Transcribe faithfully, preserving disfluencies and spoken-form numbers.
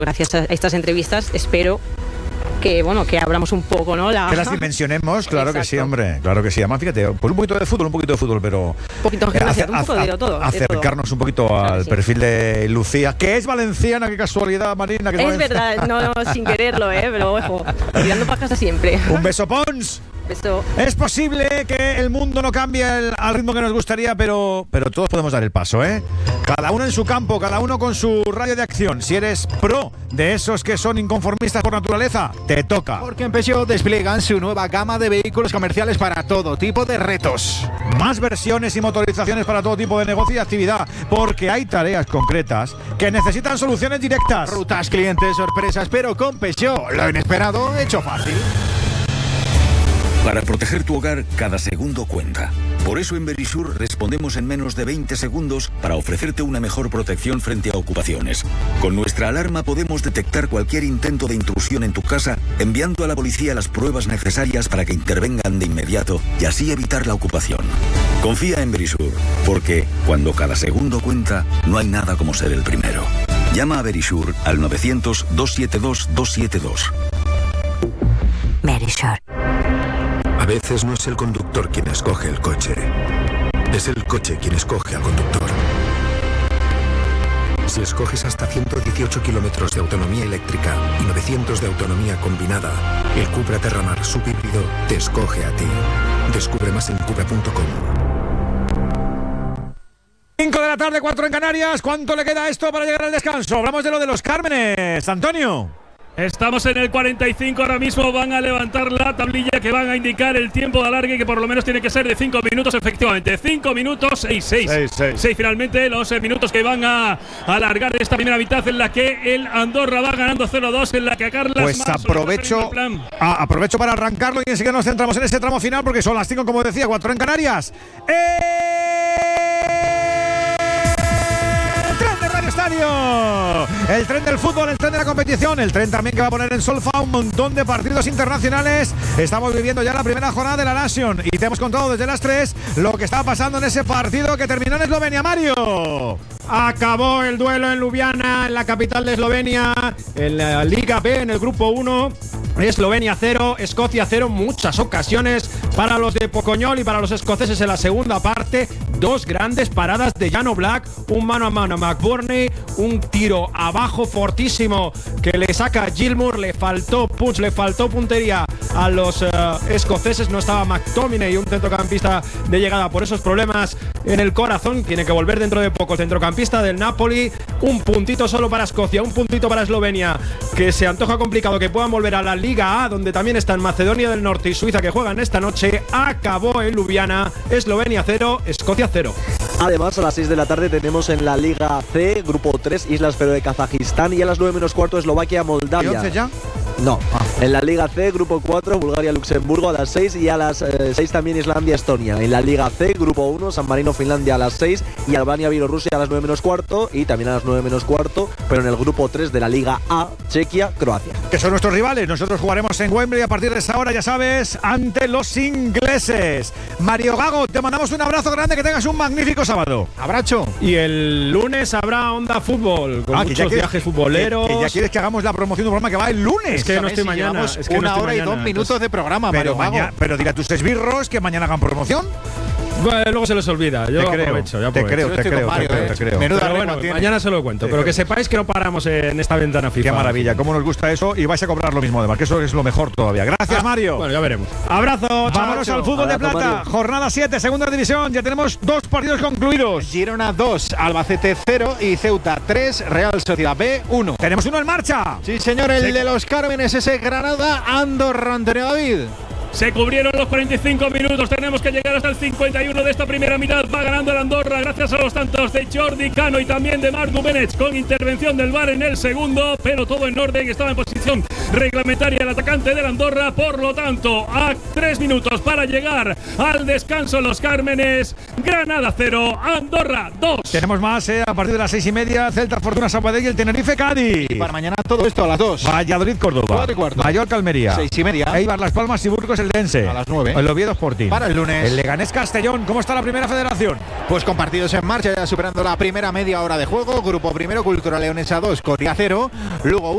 gracias a estas entrevistas espero que bueno que abramos un poco, ¿no? La... Que las dimensionemos, claro. Exacto. Que sí, hombre, claro que sí. Además, fíjate, pues un poquito de fútbol, un poquito de fútbol, pero un poquito de gimnasia, un poco de todo. Acercarnos de todo. un poquito claro al sí. perfil de Lucía, que es valenciana, qué casualidad, Marina. Que es, es verdad, no, no, sin quererlo, ¿eh? Pero ojo, tirando para casa siempre. Un beso, Pons. Beso. Es posible que el mundo no cambie el, al ritmo que nos gustaría, pero, pero todos podemos dar el paso, ¿eh? Cada uno en su campo, cada uno con su radio de acción. Si eres pro de esos que son inconformistas por naturaleza, te toca. Porque en Peugeot despliegan su nueva gama de vehículos comerciales para todo tipo de retos. Más versiones y motorizaciones para todo tipo de negocio y actividad, porque hay tareas concretas que necesitan soluciones directas. Rutas, clientes, sorpresas, pero con Peugeot, lo inesperado hecho fácil. Para proteger tu hogar, cada segundo cuenta. Por eso en Verisure respondemos en menos de veinte segundos para ofrecerte una mejor protección frente a ocupaciones. Con nuestra alarma podemos detectar cualquier intento de intrusión en tu casa, enviando a la policía las pruebas necesarias para que intervengan de inmediato y así evitar la ocupación. Confía en Verisure, porque cuando cada segundo cuenta, no hay nada como ser el primero. Llama a Verisure al novecientos, doscientos setenta y dos, doscientos setenta y dos. Verisure. A veces no es el conductor quien escoge el coche, es el coche quien escoge al conductor. Si escoges hasta ciento dieciocho kilómetros de autonomía eléctrica y novecientos de autonomía combinada, el Cupra Terramar subhíbrido te escoge a ti. Descubre más en cupra punto com. cinco de la tarde, cuatro en Canarias. ¿Cuánto le queda a esto para llegar al descanso? Hablamos de lo de los Cármenes. Antonio. Estamos en el cuarenta y cinco, ahora mismo van a levantar la tablilla que van a indicar el tiempo de alargue, que por lo menos tiene que ser de cinco minutos, efectivamente. cinco minutos, seis, seis. seis finalmente los minutos que van a alargar esta primera mitad en la que el Andorra va ganando cero dos, en la que a Carlas Pues Mas aprovecho, a, aprovecho para arrancarlo y enseguida nos centramos en ese tramo final porque son las cinco, como decía, cuatro en Canarias. ¡Eh! Estadio. El tren del fútbol, el tren de la competición, el tren también que va a poner en solfa un montón de partidos internacionales. Estamos viviendo ya la primera jornada de la Nation y te hemos contado desde las tres lo que estaba pasando en ese partido que terminó en Eslovenia, Mario. Acabó el duelo en Ljubljana, en la capital de Eslovenia, en la Liga B, en el grupo uno. Eslovenia cero, Escocia cero, muchas ocasiones para los de Pocoñol y para los escoceses en la segunda parte. Dos grandes paradas de Jan Oblak, un mano a mano a McBurney, un tiro abajo fortísimo que le saca Gilmour, le faltó punch, le faltó puntería a los uh, escoceses, no estaba McTominay, un centrocampista de llegada por esos problemas en el corazón, tiene que volver dentro de poco, centrocampista del Napoli. Un puntito solo para Escocia, un puntito para Eslovenia, que se antoja complicado que puedan volver a la Liga A, donde también están Macedonia del Norte y Suiza, que juegan esta noche. Acabó en Ljubljana, Eslovenia cero, Escocia cero. Además, a las seis de la tarde tenemos en la Liga C, grupo tres, Islas Feroe de Kazajistán, y a las nueve menos cuarto, Eslovaquia, Moldavia. ¿Y once ya? No, ah. En la Liga C, grupo cuatro, Bulgaria, Luxemburgo a las seis, y a las eh, seis también Islandia, Estonia. En la Liga C, grupo uno, San Marino, Finlandia a las seis, y Albania, Bielorrusia a las nueve menos cuarto, y también a las nueve menos cuarto, pero en el grupo tres de la Liga A, Chequia, Croacia. Que son nuestros rivales. Nosotros jugaremos en Wembley a partir de esa hora, ya sabes, ante los ingleses. Mario Gago, te mandamos un abrazo grande, que tengas un magnífico sábado. Abrazo. Y el lunes habrá Onda Fútbol, con ah, muchos quieres, viajes futboleros. Que, que ya quieres que hagamos la promoción de un programa que va el lunes. Es que no estoy mañana. Es que una no estoy hora mañana, y dos minutos entonces, de programa, pero, Mario mañana, pero dirá a tus esbirros que mañana hagan promoción. Bueno, luego se les olvida. Yo te creo, aprovecho, yo te aprovecho. creo, te creo, Mario, te creo, eh. te creo. Menuda pero bueno, tiene. mañana se lo cuento. Te pero creo. que sepáis que no paramos en esta ventana FIFA. Qué maravilla, cómo nos gusta eso, y vais a cobrar lo mismo además, que eso es lo mejor todavía. Gracias, ah, Mario. Bueno, ya veremos. Abrazo. Vámonos chao, al fútbol Abrazo, de plata. Mario. Jornada siete, segunda división. Ya tenemos dos partidos concluidos. Girona dos, Albacete cero y Ceuta tres, Real Sociedad B uno. Tenemos uno en marcha. Sí, señor, el Sí. de los Cármenes, ese Granada, Andorra, Antonio David. Se cubrieron los cuarenta y cinco minutos. Tenemos que llegar hasta el cincuenta y uno de esta primera mitad. Va ganando el Andorra gracias a los tantos de Jordi Cano y también de Marc Dumenech, con intervención del V A R en el segundo, pero todo en orden. Estaba en posición reglamentaria el atacante del Andorra. Por lo tanto, a tres minutos para llegar al descanso, los Cármenes. Granada cero, Andorra dos. Tenemos más eh, a partir de las seis y media. Celta, Fortuna, Sabadell y el Tenerife, Cádiz. Y para mañana todo esto a las dos. Valladolid, Córdoba. Cuatro y cuarto. Mallorca, Almería. Seis y media. Eibar, Las Palmas y Burgos, el Dense. A las nueve. El Oviedo, Sporting. Para el lunes. El Leganés, Castellón. ¿Cómo está la primera federación? Pues con partidos en marcha, ya superando la primera media hora de juego. Grupo primero, Cultural Leonesa dos, Coria cero. Lugo